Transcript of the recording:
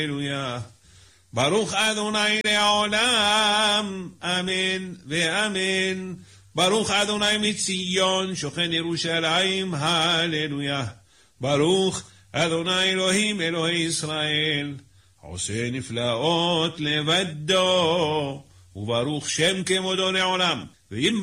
הללויה. ברוך אדוני לעולם, אמן ואמן. ברוך אדוני מציון, שוכן ירושלים, הללויה. ברוך אדוני אלוהים אלוהי ישראל, עושה נפלאות לבדו, וברוך שם כמודו לעולם.